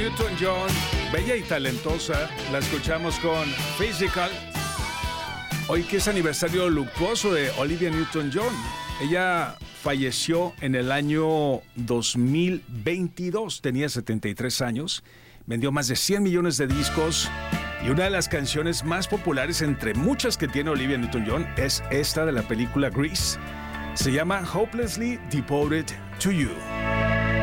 Newton-John, bella y talentosa, la escuchamos con Physical. Hoy que es aniversario luctuoso de Olivia Newton-John. Ella falleció en el año 2022, tenía 73 años, vendió más de 100 millones de discos y una de las canciones más populares entre muchas que tiene Olivia Newton-John es esta de la película Grease. Se llama Hopelessly Devoted to You.